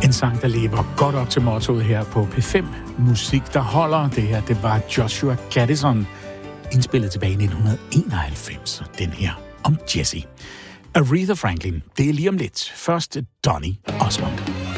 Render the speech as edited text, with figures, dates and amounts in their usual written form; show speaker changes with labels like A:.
A: En sang, der lever godt op til mottoet her på P5. Musik, der holder. Det her, det var Joshua Caddison, indspillet tilbage i 1991. Den her om Jessie. Aretha Franklin, det er lige om lidt. Først Donny Osmond.